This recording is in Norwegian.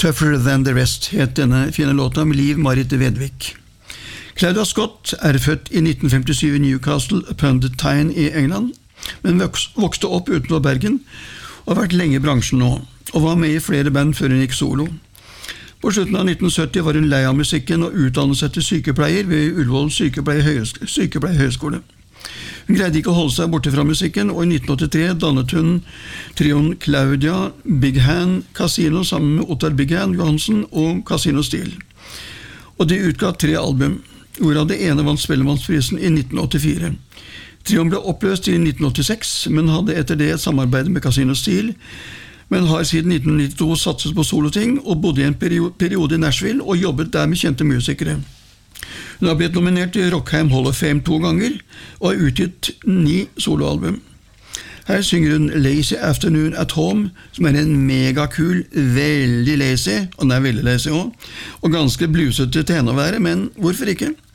Tougher Than The Rest het denne fine låta med Liv Marit Vedvik. Claudia Scott født i 1957 i Newcastle upon Tyne i England, men vokste opp utenfor Bergen og har vært lenge i bransjen nå, og var med i flere band før hun gikk solo. På slutten av 1970 var hun lei av musikken og utdannet seg til sykepleier ved Ullevål sykepleierhøgskole. Hun greide ikke å holde seg borte fra musikken, og i 1983 dannet hun trioen Claudia Big Hand Casino sammen med Ottar Big Hand Johansen og Casino Steel. Og de utga 3 album, hvorav det ene vant Spellemannsprisen i 1984. Trioen ble oppløst i 1986, men hadde etter det et samarbeid med Casino Steel, men har siden 1992 satset på soloting og bodde i en periode i Nashville og jobbet der med kjente musikere. Hun har blitt nominert til Rockheim Hall of Fame 2 ganger og har utgitt 9 soloalbum. Her synger hun Lazy Afternoon at Home, som en megakul, veldig lazy, og den veldig lazy også, og ganske blusete til henne å være, men hvorfor ikke?